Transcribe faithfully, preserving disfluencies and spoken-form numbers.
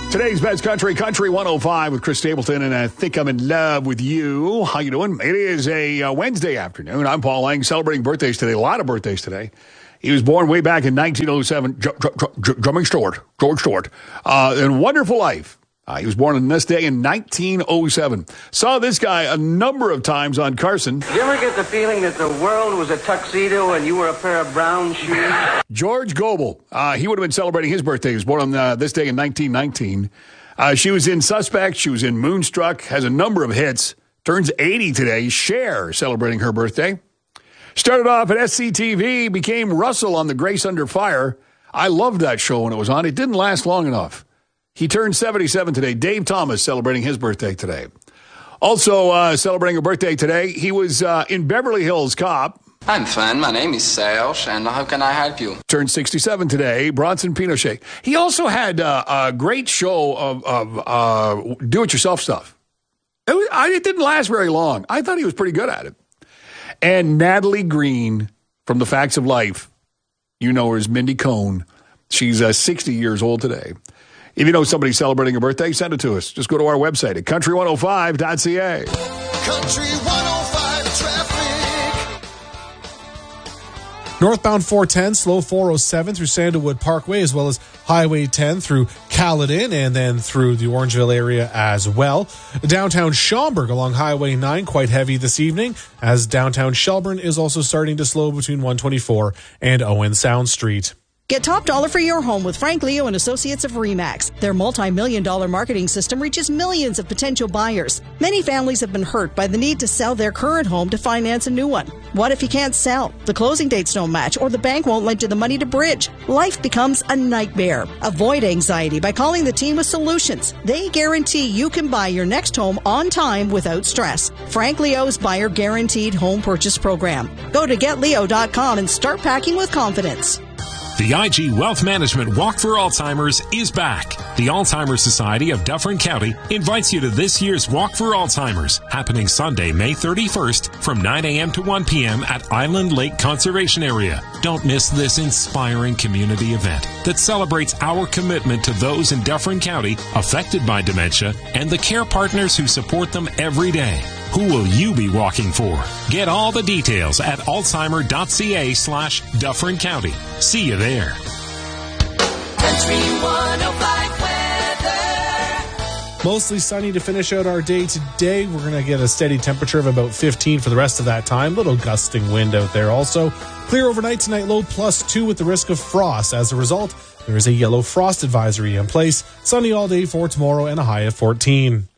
Today's Best Country, Country one oh five with Chris Stapleton, and I think I'm in love with you. How you doing? It is a uh, Wednesday afternoon. I'm Paul Lang, celebrating birthdays today. A lot of birthdays today. He was born way back in nineteen oh seven. J- J- J- Drumming Stewart, George Stewart, uh, in Wonderful Life. Uh, he was born on this day in nineteen oh seven. Saw this guy a number of times on Carson. Did you ever get the feeling that the world was a tuxedo and you were a pair of brown shoes? George Gobel. Uh, he would have been celebrating his birthday. He was born on uh, this day in nineteen nineteen. Uh, she was in Suspect. She was in Moonstruck. Has a number of hits. Turns eighty today. Cher celebrating her birthday. Started off at S C T V. Became Russell on The Grace Under Fire. I loved that show when it was on. It didn't last long enough. He turned seventy-seven today. Dave Thomas celebrating his birthday today. Also uh, celebrating a birthday today, he was uh, in Beverly Hills Cop. I'm fine. My name is Serge, and how can I help you? Turned sixty-seven today. Bronson Pinochet. He also had uh, a great show of, of uh, do-it-yourself stuff. It, was, I, it didn't last very long. I thought he was pretty good at it. And Natalie Green from The Facts of Life. You know her as Mindy Cohn. She's uh, sixty years old today. If you know somebody celebrating a birthday, send it to us. Just go to our website at country one oh five dot c a. Country one oh five traffic. Northbound four ten, slow four oh seven through Sandalwood Parkway, as well as Highway ten through Caledon, and then through the Orangeville area as well. Downtown Schaumburg along Highway nine, quite heavy this evening, as downtown Shelburne is also starting to slow between one twenty-four and Owen Sound Street. Get top dollar for your home with Frank Leo and Associates of RE/MAX. Their multi-million dollar marketing system reaches millions of potential buyers. Many families have been hurt by the need to sell their current home to finance a new one. What if you can't sell? The closing dates don't match, or the bank won't lend you the money to bridge. Life becomes a nightmare. Avoid anxiety by calling the team with solutions. They guarantee you can buy your next home on time without stress. Frank Leo's Buyer Guaranteed Home Purchase Program. Go to get leo dot com and start packing with confidence. The I G Wealth Management Walk for Alzheimer's is back. The Alzheimer's Society of Dufferin County invites you to this year's Walk for Alzheimer's, happening Sunday, May thirty-first from nine a.m. to one p.m. at Island Lake Conservation Area. Don't miss this inspiring community event that celebrates our commitment to those in Dufferin County affected by dementia and the care partners who support them every day. Who will you be walking for? Get all the details at alzheimer.ca slash Dufferin County. See you there. Country one oh five weather. Mostly sunny to finish out our day today. We're going to get a steady temperature of about fifteen for the rest of that time. Little gusting wind out there also. Clear overnight tonight, low plus two with the risk of frost. As a result, there is a yellow frost advisory in place. Sunny all day for tomorrow and a high of fourteen.